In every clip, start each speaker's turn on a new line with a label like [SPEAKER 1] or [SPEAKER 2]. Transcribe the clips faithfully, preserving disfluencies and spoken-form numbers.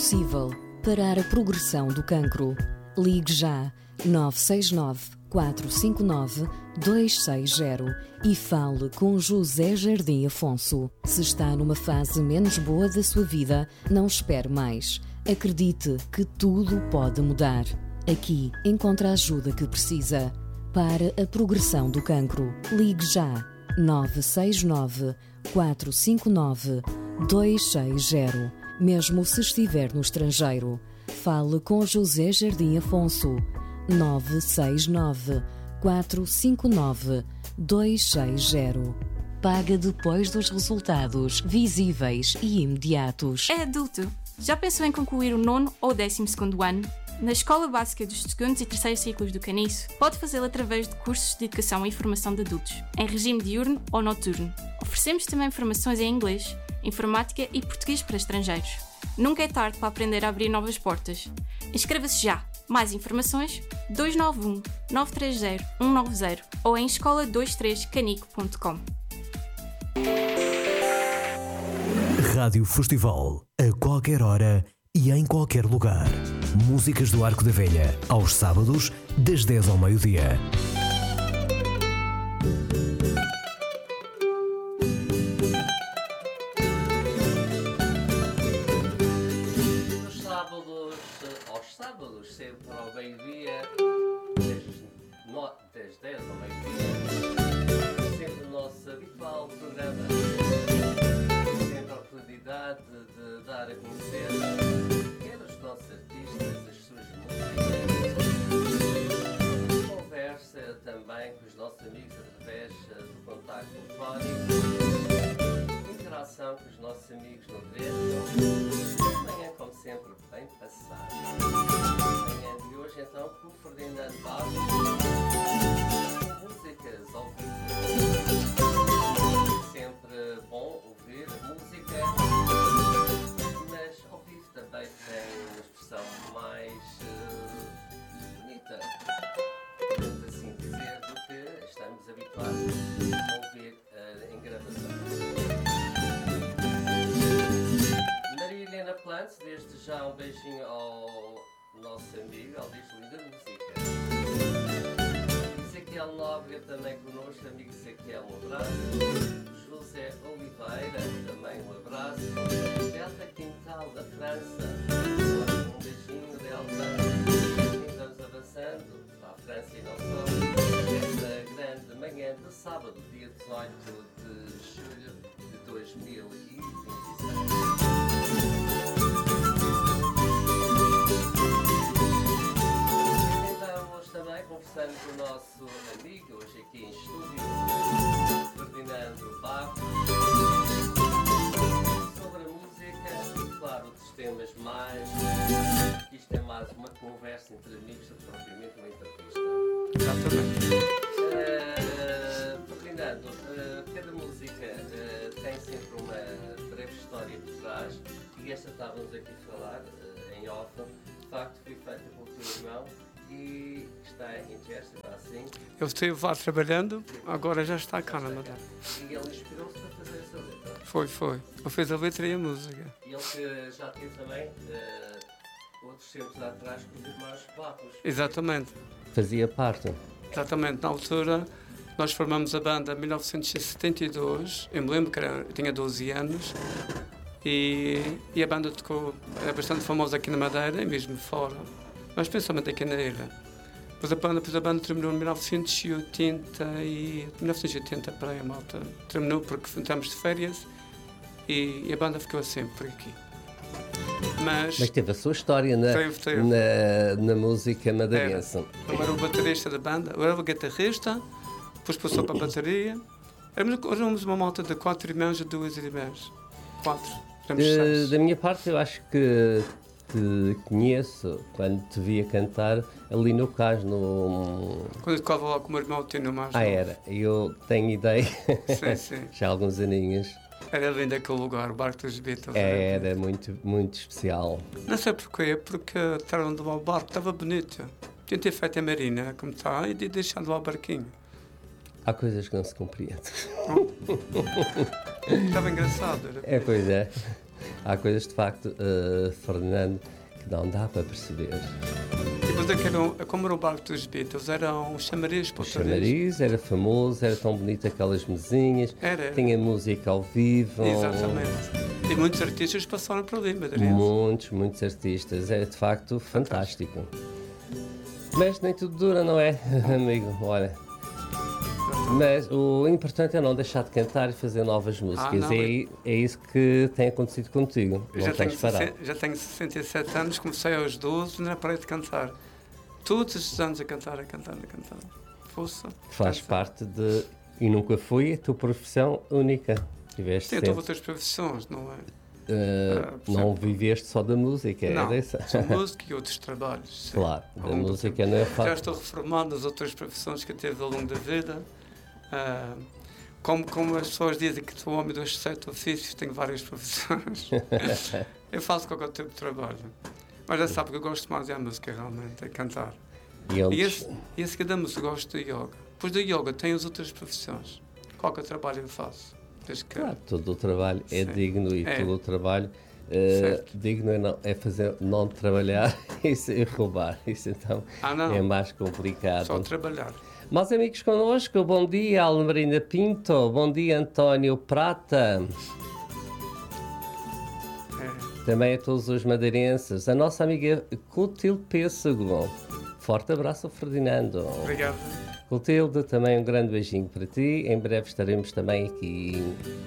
[SPEAKER 1] possível parar a progressão do cancro. Ligue já nove seis nove, quatro cinco nove, dois seis zero e fale com José Jardim Afonso. Se está numa fase menos boa da sua vida, não espere mais. Acredite que tudo pode mudar. Aqui encontra a ajuda que precisa. Para a progressão do cancro, ligue já nove seis nove, quatro cinco nove, dois seis zero. Mesmo se estiver no estrangeiro, fale com José Jardim Afonso. nove seis nove, quatro cinco nove, dois seis zero. Paga depois dos resultados visíveis e imediatos.
[SPEAKER 2] É adulto. Já pensou em concluir o nono ou décimo segundo ano? Na Escola Básica dos segundos e terceiros ciclos do Caniço, pode fazê-lo através de cursos de educação e formação de adultos, em regime diurno ou noturno. Oferecemos também formações em inglês, informática e português para estrangeiros. Nunca é tarde para aprender a abrir novas portas. Inscreva-se já! Mais informações dois nove um, nove três zero, um nove zero ou em escola vinte e três canico ponto com.
[SPEAKER 3] Rádio Festival, a qualquer hora e em qualquer lugar. Músicas do Arco da Velha, aos sábados, das dez ao meio-dia.
[SPEAKER 4] Nos sábados, aos sábados, sempre ao meio-dia, das dez ao meio-dia, sempre o nosso habitual programa. Sempre a oportunidade de dar a conhecer quer os nossos artistas, as suas músicas, conversa também com os nossos amigos através do contacto telefónico, interação com os nossos amigos no direto, amanhã como sempre bem passado. Amanhã de hoje então com o Ferdinando Barros, músicas ao vivo. Sempre bom ouvir música, mas ao vivo também tem uma expressão mais uh, bonita, podemos assim dizer, do que estamos habituados a ouvir uh, em gravação. Maria Helena Plantes, desde já um beijinho ao nosso amigo, ao disco Linda Música. Ezequiel Nóbrega também connosco, amigo Ezequiel, um abraço. José Oliveira, também um abraço. Delta Quintal da França, um beijinho, Delta. E estamos avançando para a França e não só. Esta grande manhã de sábado, dia dezoito de julho de dois mil e vinte e seis. Também conversando com o nosso amigo, hoje aqui em estúdio, Ferdinando Barros, sobre a música e, claro, outros temas mais. Isto é mais uma conversa entre amigos do que propriamente uma entrevista.
[SPEAKER 5] Exatamente.
[SPEAKER 4] Uh, Ferdinando, uh, cada música uh, tem sempre uma breve história por trás e esta estávamos aqui a falar uh, em off. De facto, foi feita pelo teu irmão. E está em Chester, assim?
[SPEAKER 5] Ele esteve lá trabalhando, agora já está cá na Madeira.
[SPEAKER 4] E ele inspirou-se para fazer essa letra?
[SPEAKER 5] Foi, foi. Ele fez a letra e a música.
[SPEAKER 4] E ele que já teve também, uh, outros tempos atrás, com os irmãos Papos.
[SPEAKER 5] Exatamente.
[SPEAKER 4] Fazia parte?
[SPEAKER 5] Exatamente. Na altura, nós formamos a banda em mil novecentos e setenta e dois. Eu me lembro que era, eu tinha doze anos. E, e a banda tocou, era bastante famosa aqui na Madeira e mesmo fora. Mas principalmente aqui na ilha. Depois a banda, depois a banda terminou em mil novecentos e oitenta e mil novecentos e oitenta para aí a malta. Terminou porque entramos de férias e, e a banda ficou sempre por aqui. Mas,
[SPEAKER 4] Mas teve a sua história na,
[SPEAKER 5] teve, teve.
[SPEAKER 4] na, na música madeirense.
[SPEAKER 5] Eu era o baterista da banda, eu era o guitarrista, depois passou para a bateria. Éramos, éramos uma malta de quatro irmãos e duas irmãs. Quatro.
[SPEAKER 4] Uh, da minha parte, eu acho que te conheço quando te via cantar ali no Cais, no...
[SPEAKER 5] Quando eu tocava lá com o meu irmão, tinha no mais.
[SPEAKER 4] Ah, era. Eu tenho ideia.
[SPEAKER 5] Sim, sim.
[SPEAKER 4] Já há alguns aninhos.
[SPEAKER 5] Era lindo aquele lugar, o barco dos Beatles.
[SPEAKER 4] É, era muito, muito especial.
[SPEAKER 5] Não sei porquê, porque estavam de lá o barco, estava bonito. Tinha ter feito a marina, como está, e de deixado lá o barquinho.
[SPEAKER 4] Há coisas que não se compreendem.
[SPEAKER 5] Estava engraçado. Era
[SPEAKER 4] é, pois é. Há coisas, de facto, uh, Ferdinando, que não dá para perceber.
[SPEAKER 5] E depois aquele, como era o barco dos Beatles, eram os chamariz
[SPEAKER 4] O
[SPEAKER 5] portugueses.
[SPEAKER 4] chamariz era famoso, era tão bonito aquelas mesinhas,
[SPEAKER 5] Era.
[SPEAKER 4] tinha música ao vivo.
[SPEAKER 5] Exatamente. E muitos artistas passaram por ali, madeirenses.
[SPEAKER 4] Muitos, muitos artistas. Era, de facto, fantástico. Mas nem tudo dura, não é, amigo? Olha. Mas o importante é não deixar de cantar e fazer novas músicas.
[SPEAKER 5] Ah, não,
[SPEAKER 4] é, é isso que tem acontecido contigo.
[SPEAKER 5] Eu
[SPEAKER 4] não
[SPEAKER 5] já tenho,
[SPEAKER 4] tens parado.
[SPEAKER 5] sessenta, já tenho sessenta e sete anos, comecei aos doze, não parei de cantar. Todos estes anos a cantar, a cantar, a cantar. Força.
[SPEAKER 4] Faz
[SPEAKER 5] Cansa.
[SPEAKER 4] parte de... E nunca foi a tua profissão única. Tiveste
[SPEAKER 5] Sim, eu
[SPEAKER 4] sempre...
[SPEAKER 5] tive outras profissões, não é?
[SPEAKER 4] Uh,
[SPEAKER 5] Ah,
[SPEAKER 4] não viveste só da música, é
[SPEAKER 5] Não,
[SPEAKER 4] dessa?
[SPEAKER 5] sou músico e outros trabalhos. Sim.
[SPEAKER 4] Claro, da
[SPEAKER 5] Ao longo do
[SPEAKER 4] música
[SPEAKER 5] tempo.
[SPEAKER 4] não é
[SPEAKER 5] Já
[SPEAKER 4] fácil.
[SPEAKER 5] estou reformado nas outras profissões que tive ao longo da vida. Ah, como, como as pessoas dizem que sou homem dos sete ofícios, tenho várias profissões. Eu faço qualquer tipo de trabalho. Mas já sabe que eu gosto mais da música, realmente, é cantar.
[SPEAKER 4] E onde...
[SPEAKER 5] E esse, e esse que da música gosto do yoga. Depois do yoga tem as outras profissões. Qualquer trabalho eu faço. Desde que...
[SPEAKER 4] Claro, todo o trabalho é
[SPEAKER 5] Sim.
[SPEAKER 4] digno e
[SPEAKER 5] É.
[SPEAKER 4] todo o trabalho uh,
[SPEAKER 5] Certo.
[SPEAKER 4] digno é, não, é fazer, não trabalhar isso é roubar. Isso então
[SPEAKER 5] Ah, não.
[SPEAKER 4] é mais complicado.
[SPEAKER 5] Só trabalhar.
[SPEAKER 4] Meus amigos connosco, bom dia Almarina Pinto, bom dia António Prata,
[SPEAKER 5] É.
[SPEAKER 4] também a todos os madeirenses, a nossa amiga Clotilde Pêssego, forte abraço ao Ferdinando.
[SPEAKER 5] Obrigado.
[SPEAKER 4] Clotilde, também um grande beijinho para ti, em breve estaremos também aqui.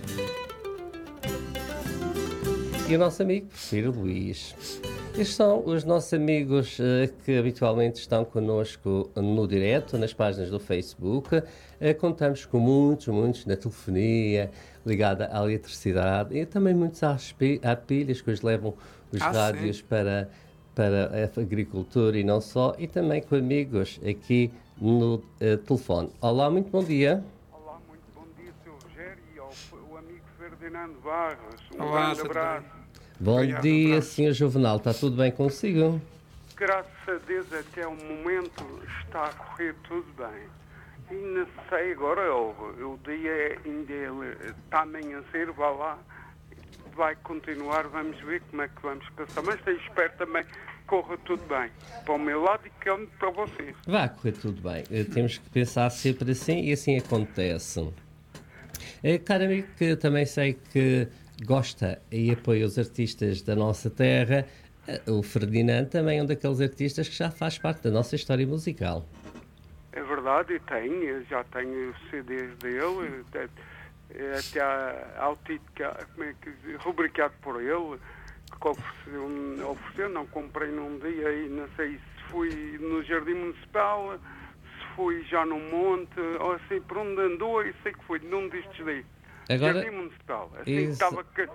[SPEAKER 4] E o nosso amigo Prefiro Luís. Estes são os nossos amigos uh, que habitualmente estão connosco no direto, nas páginas do Facebook. Uh, contamos com muitos, muitos na telefonia, ligada à eletricidade, e também muitos às pi à pilhas, que hoje levam os
[SPEAKER 5] Ah,
[SPEAKER 4] rádios
[SPEAKER 5] sim.
[SPEAKER 4] para, para a agricultura e não só, e também com amigos aqui no uh, telefone. Olá, muito bom dia.
[SPEAKER 6] Olá, muito bom dia, senhor Rogério, e ao o amigo Ferdinando Barros. Um
[SPEAKER 5] Olá,
[SPEAKER 6] grande
[SPEAKER 5] tudo
[SPEAKER 6] abraço.
[SPEAKER 4] Bom
[SPEAKER 5] Obrigado,
[SPEAKER 4] dia,
[SPEAKER 5] abraço.
[SPEAKER 4] senhor Juvenal. Está tudo bem consigo?
[SPEAKER 6] Graças a Deus, até o momento está a correr tudo bem. E não sei agora, o, o dia ainda ele está a amanhecer, vai lá, vai continuar, vamos ver como é que vamos passar. Mas eu espero também que corra tudo bem, para o meu lado e que ande para vocês.
[SPEAKER 4] Vai correr tudo bem. Eh, Temos que pensar sempre assim e assim acontece. É, caro amigo, que também sei que gosta e apoia os artistas da nossa terra, eh, o Ferdinando também é um daqueles artistas que já faz parte da nossa história musical.
[SPEAKER 6] É verdade, e tenho, eu já tenho C Ds dele, até, até ao título, como é que rubricado por ele, que ofereceu, ofereceu, não comprei num dia e não sei se fui no Jardim Municipal, se fui já no Monte, ou assim, por onde andou, e sei que foi num destes dias.
[SPEAKER 4] Agora,
[SPEAKER 6] Jardim Municipal, assim
[SPEAKER 4] isso-
[SPEAKER 6] estava que...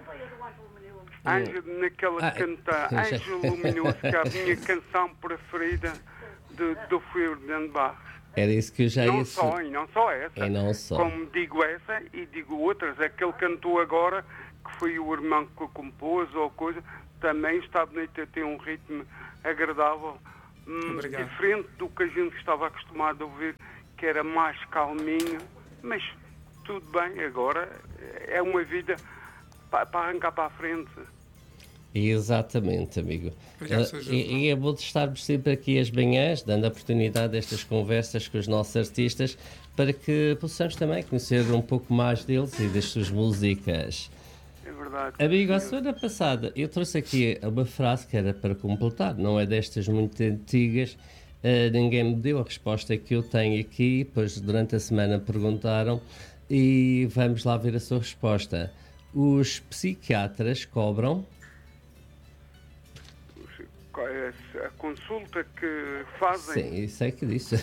[SPEAKER 6] Ângelo, naquela
[SPEAKER 4] Ah,
[SPEAKER 6] canta,
[SPEAKER 4] já-
[SPEAKER 6] Ângelo Luminoso, que é a minha canção preferida do, do Ferdinando Barros.
[SPEAKER 4] era isso que eu já
[SPEAKER 6] Não
[SPEAKER 4] ia...
[SPEAKER 6] só, e não só essa.
[SPEAKER 4] E não só.
[SPEAKER 6] Como digo essa e digo outras. Aquele cantou agora, que foi o irmão que compôs ou coisa, também está bonito, tem um ritmo agradável, hum,
[SPEAKER 5] Obrigado.
[SPEAKER 6] diferente do que a gente estava acostumado a ouvir, que era mais calminho, mas tudo bem, agora é uma vida para, para arrancar para a frente.
[SPEAKER 4] Exatamente, amigo.
[SPEAKER 5] Obrigado,
[SPEAKER 4] Ah,
[SPEAKER 5] senhor
[SPEAKER 4] e, e é bom de estarmos sempre aqui às manhãs, dando a oportunidade a estas conversas com os nossos artistas, para que possamos também conhecer um pouco mais deles e das suas músicas.
[SPEAKER 6] É verdade.
[SPEAKER 4] Amigo, a
[SPEAKER 6] senhor.
[SPEAKER 4] semana passada eu trouxe aqui uma frase que era para completar, não é destas muito antigas, ah, ninguém me deu a resposta que eu tenho aqui, pois durante a semana perguntaram e vamos lá ver a sua resposta. Os psiquiatras cobram...
[SPEAKER 6] A consulta que fazem,
[SPEAKER 4] Sim, isso é que disse.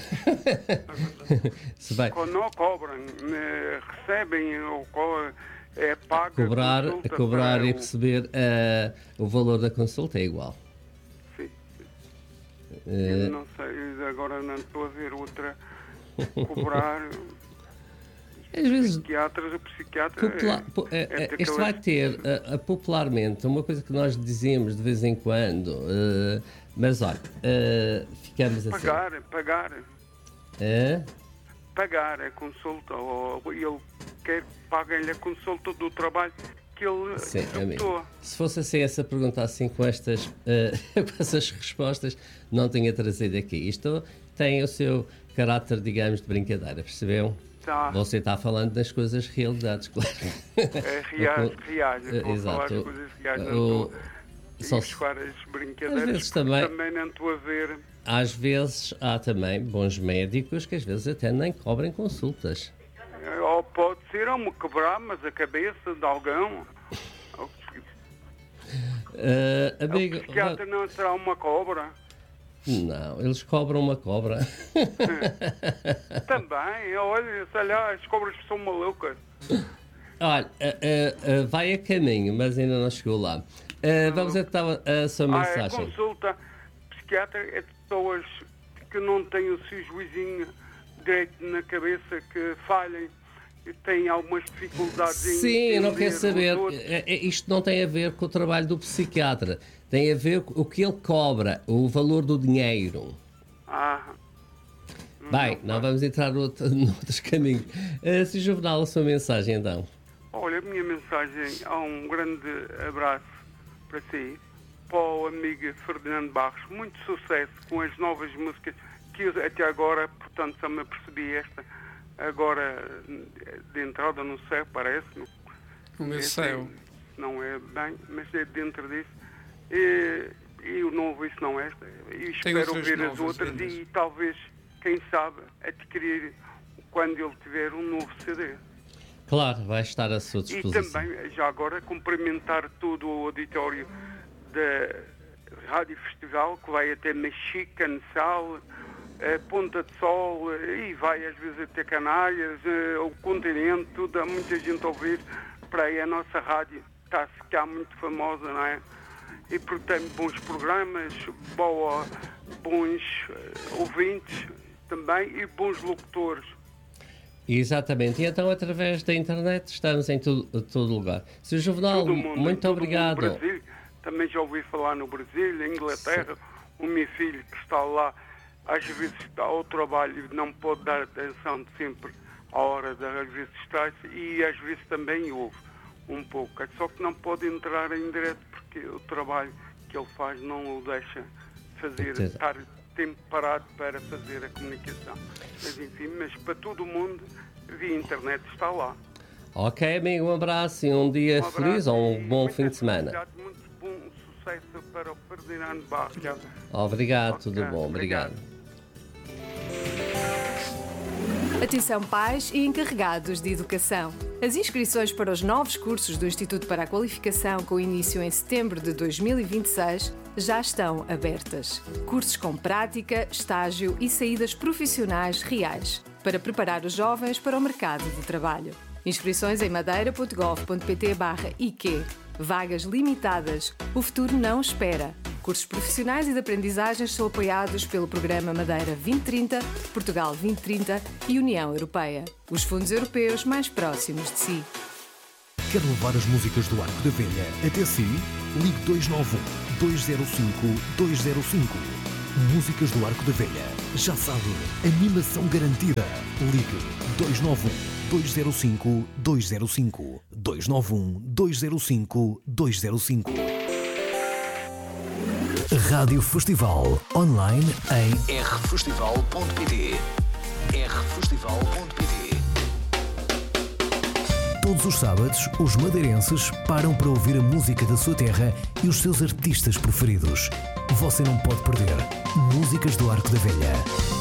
[SPEAKER 4] Se vai
[SPEAKER 6] co- não cobram, né, recebem ou co- é pago.
[SPEAKER 4] cobrar,
[SPEAKER 6] a consulta
[SPEAKER 4] cobrar
[SPEAKER 6] para
[SPEAKER 4] e
[SPEAKER 6] o-
[SPEAKER 4] receber ah, o valor da consulta é igual.
[SPEAKER 6] Sim,
[SPEAKER 4] Eh,
[SPEAKER 6] eu não sei, agora não estou a ver outra. Cobrar.
[SPEAKER 4] às vezes,
[SPEAKER 6] Psiquiatras, o psiquiatra.
[SPEAKER 4] popula- po- eh,
[SPEAKER 6] é
[SPEAKER 4] eh,
[SPEAKER 6] daquelas-
[SPEAKER 4] isto vai ter ah, ah, popularmente uma coisa que nós dizemos de vez em quando, ah, mas olha, ah, ficamos assim.
[SPEAKER 6] Pagar, pagar,
[SPEAKER 4] Ah,
[SPEAKER 6] pagar a consulta. Ou ele quer que paguem-lhe a consulta do trabalho que ele
[SPEAKER 7] Sim,
[SPEAKER 6] optou.
[SPEAKER 7] Se fosse assim, essa pergunta assim, com estas, uh, com essas respostas, não tinha trazido aqui. Isto tem o seu caráter, digamos, de brincadeira, percebeu?
[SPEAKER 6] Tá.
[SPEAKER 7] Você está falando das coisas realidades, claro.
[SPEAKER 6] É reais, reais. Eu estou a falar
[SPEAKER 7] Exato.
[SPEAKER 6] das coisas reais.
[SPEAKER 7] O-
[SPEAKER 6] Não estou
[SPEAKER 7] só
[SPEAKER 6] a
[SPEAKER 7] se-
[SPEAKER 6] buscar as brincadeiras.
[SPEAKER 7] Às vezes
[SPEAKER 6] porque
[SPEAKER 7] também-
[SPEAKER 6] também não estou a ver.
[SPEAKER 7] Às vezes há também bons médicos que às vezes até nem cobrem consultas.
[SPEAKER 6] Ou pode ser ou me quebrar, mas a cabeça de alguém.
[SPEAKER 7] Uh, amigo,
[SPEAKER 6] O psiquiatra não será uma cobra?
[SPEAKER 7] não, eles cobram uma cobra.
[SPEAKER 6] Também, olha, sei lá, as cobras são malucas.
[SPEAKER 7] Olha, uh, uh, uh, vai a caminho, mas ainda não chegou lá. Uh, vamos então a sua
[SPEAKER 6] Ah, é
[SPEAKER 7] mensagem.
[SPEAKER 6] consulta psiquiatra é de pessoas que não têm o seu juizinho direito na cabeça, que falhem e têm algumas dificuldades em
[SPEAKER 7] Sim, eu não quero
[SPEAKER 6] entender
[SPEAKER 7] saber.
[SPEAKER 6] os outros.
[SPEAKER 7] É- é- Isto não tem a ver com o trabalho do psiquiatra. Tem a ver com o que ele cobra, o valor do dinheiro.
[SPEAKER 6] Ah,
[SPEAKER 7] Bem, não vamos entrar no outro- noutros caminhos. Uh, se Juvenal, a sua mensagem então.
[SPEAKER 6] olha, a minha mensagem é um grande abraço para si, para o amigo Ferdinando Barros. Muito sucesso com as novas músicas que eu até agora, portanto, só me apercebi esta agora de entrada no céu, parece-me.
[SPEAKER 5] O meu
[SPEAKER 6] Esse
[SPEAKER 5] céu.
[SPEAKER 6] Não é bem, mas é dentro disso. E, e o novo, isso não é esta. E espero
[SPEAKER 5] outras
[SPEAKER 6] ouvir as
[SPEAKER 5] novas
[SPEAKER 6] outras
[SPEAKER 5] vindas.
[SPEAKER 6] e talvez, quem sabe, adquirir quando ele tiver um novo C D.
[SPEAKER 7] Claro, vai estar à sua
[SPEAKER 6] E
[SPEAKER 7] disposição.
[SPEAKER 6] também, já agora, cumprimentar todo o auditório da Rádio Festival, que vai até Mexica, Cansal, eh, Ponta de Sol, eh, e vai às vezes até Canárias, eh, o continente, tudo, há muita gente a ouvir. Para aí a nossa rádio está a ficar muito famosa, não é? E porque tem bons programas, boa, bons eh, ouvintes também e bons locutores.
[SPEAKER 7] Exatamente, e então através da internet estamos em todo, todo lugar. senhor Juvenal,
[SPEAKER 6] Todo mundo,
[SPEAKER 7] muito
[SPEAKER 6] todo
[SPEAKER 7] obrigado.
[SPEAKER 6] mundo no Brasil, também já ouvi falar no Brasil, na Inglaterra. O meu filho que está lá, às vezes está ao trabalho e não pode dar atenção sempre à hora de às vezes estar, e às vezes também ouve um pouco. Só que não pode entrar em direto porque o trabalho que ele faz não o deixa fazer,
[SPEAKER 7] Certeza.
[SPEAKER 6] estar tempo parado para fazer a comunicação. Mas enfim, mas para todo o mundo, via internet está lá.
[SPEAKER 7] Ok, amigo, um abraço e um dia
[SPEAKER 6] Um abraço
[SPEAKER 7] feliz ou um
[SPEAKER 6] e
[SPEAKER 7] bom
[SPEAKER 6] muita
[SPEAKER 7] fim de semana.
[SPEAKER 6] felicidade, muito bom sucesso para o Ferdinando Barros.
[SPEAKER 5] Obrigado.
[SPEAKER 7] Obrigado,
[SPEAKER 6] Ok,
[SPEAKER 7] tudo bom,
[SPEAKER 6] obrigado.
[SPEAKER 7] obrigado.
[SPEAKER 8] Atenção pais e encarregados de educação. As inscrições para os novos cursos do Instituto para a Qualificação, com início em setembro de dois mil e vinte e seis, já estão abertas. Cursos com prática, estágio e saídas profissionais reais, para preparar os jovens para o mercado de trabalho. Inscrições em madeira ponto gov ponto pt barra I Q. Vagas limitadas. O futuro não espera. Cursos profissionais e de aprendizagens são apoiados pelo Programa Madeira vinte trinta, Portugal vinte trinta e União Europeia. Os fundos europeus mais próximos de si.
[SPEAKER 3] Quer levar as músicas do Arco da Velha até si? Ligue dois nove um, dois zero cinco, dois zero cinco. Músicas do Arco da Velha. Já sabe, animação garantida. Ligue dois nove um, dois zero cinco, dois zero cinco. dois nove um, dois zero cinco, dois zero cinco. Rádio Festival. Online em r festival ponto p t. r festival ponto p t. Todos os sábados, os madeirenses param para ouvir a música da sua terra e os seus artistas preferidos. Você não pode perder Músicas do Arco da Velha.